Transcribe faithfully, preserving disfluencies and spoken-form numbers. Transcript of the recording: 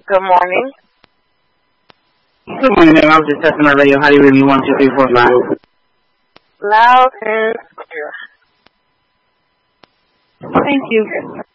Good morning. Good morning, ma'am. I was just testing my radio. How do you hear me? One, two, three, four, five. Loud and clear. Thank you.